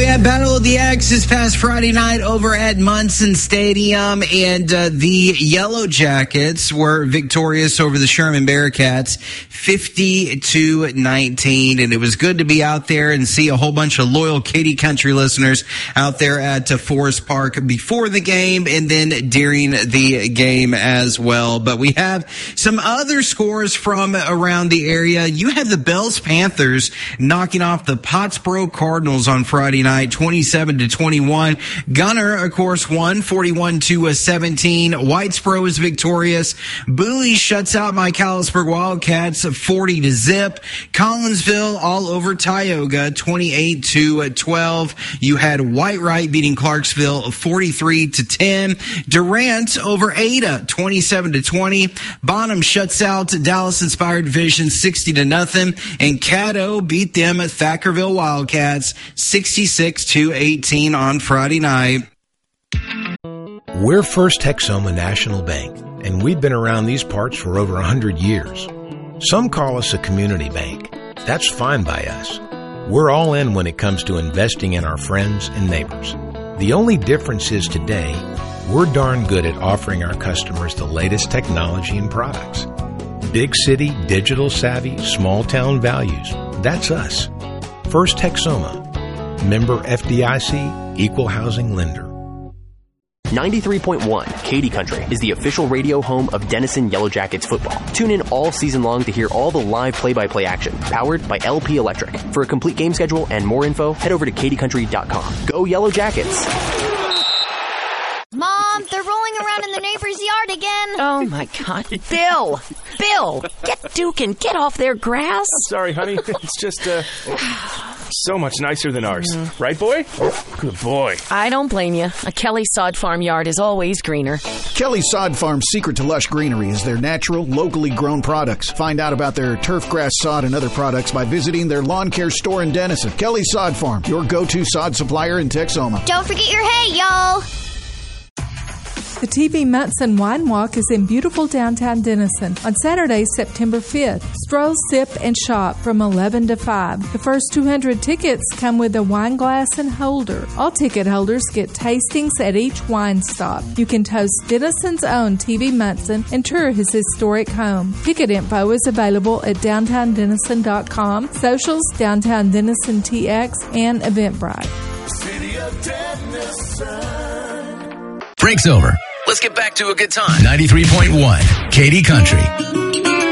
Yeah, Battle of the X this past Friday night over at Munson Stadium, and the Yellow Jackets were victorious over the Sherman Bearcats 50-19, and it was good to be out there and see a whole bunch of loyal Katy Country listeners out there at Forest Park before the game and then during the game as well. But we have some other scores from around the area. You had the Bells Panthers knocking off the Pottsboro Cardinals on Friday night, 27-21. Gunner, of course, won 41-17. Whitesboro is victorious. Bowie shuts out Michaelisburg Wildcats 40-0. Collinsville all over Tioga 28-12. You had Whitewright beating Clarksville 43-10. Durant over Ada 27-20. Bonham shuts out Dallas-inspired Division 60-0. And Caddo beat them at Thackerville Wildcats 66-18 on Friday night. We're First Texoma National Bank, and we've been around these parts for over 100 years. Some call us a community bank. That's fine by us. We're all in when it comes to investing in our friends and neighbors. The only difference is today, we're darn good at offering our customers the latest technology and products. Big city, digital savvy, small town values. That's us. First Texoma. Member FDIC, Equal Housing Lender. 93.1 Katy Country is the official radio home of Denison Yellow Jackets football. Tune in all season long to hear all the live play-by-play action, powered by LP Electric. For a complete game schedule and more info, head over to katycountry.com. Go Yellow Jackets! Mom, they're rolling around in the neighbor's yard again. Oh, my God. Bill, get Duke and get off their grass. Sorry, honey. It's just, so much nicer than ours. Right, boy? Good boy. I don't blame you. A Kelly Sod Farm yard is always greener. Kelly Sod Farm's secret to lush greenery is their natural, locally grown products. Find out about their turf grass sod and other products by visiting their lawn care store in Denison. Kelly Sod Farm, your go-to sod supplier in Texoma. Don't forget your hay, y'all. The TV Munson Wine Walk is in beautiful downtown Denison on Saturday, September 5th. Stroll, sip, and shop from 11 to 5. The first 200 tickets come with a wine glass and holder. All ticket holders get tastings at each wine stop. You can toast Denison's own TV Munson and tour his historic home. Ticket info is available at downtowndennison.com, socials, Downtown Denison TX, and Eventbrite. City of Denison. Break's over. Let's get back to a good time. 93.1 Katy Country.